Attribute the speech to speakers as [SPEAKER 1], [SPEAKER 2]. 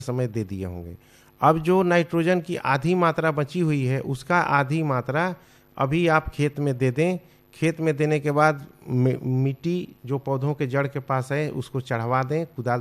[SPEAKER 1] समय दे दिए होंगे। अब जो नाइट्रोजन की आधी मात्रा बची हुई है, उसका आधी मात्रा अभी आप खेत में दे दें। खेत में देने के बाद मिट्टी जो पौधों के जड़ के पास है उसको चढ़वा दें, कुदाल